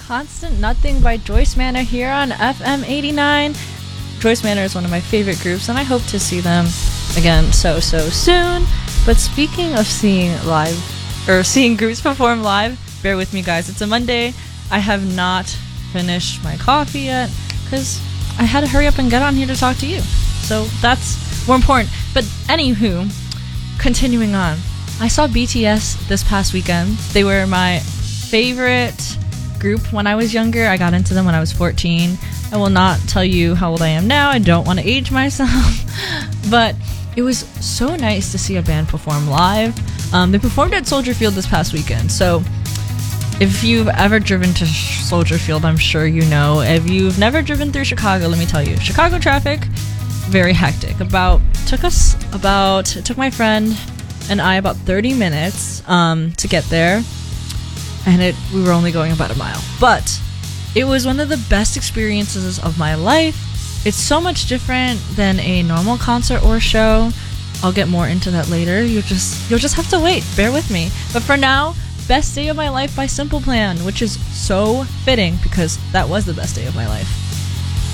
Constant Nothing by Joyce Manor here on FM 89. Joyce Manor is one of my favorite groups, and I hope to see them again so soon. But speaking of seeing groups perform live, bear with me, guys. It's a Monday. I have not finished my coffee yet because I had to hurry up and get on here to talk to you. So that's more important. But anywho, continuing on. I saw BTS this past weekend. They were my favorite group when I was younger. I got into them when I was 14. I will not tell you how old I am now. I don't want to age myself. But it was so nice to see a band perform live. They performed at Soldier Field this past weekend. So if you've ever driven to Soldier Field, I'm sure you know. If you've never driven through Chicago, let me tell you. Chicago traffic, very hectic. It took my friend and I about 30 minutes to get there. And we were only going about a mile. But it was one of the best experiences of my life. It's so much different than a normal concert or show. I'll get more into that later. You'll just have to wait. Bear with me. But for now, Best Day of My Life by Simple Plan, which is so fitting because that was the best day of my life.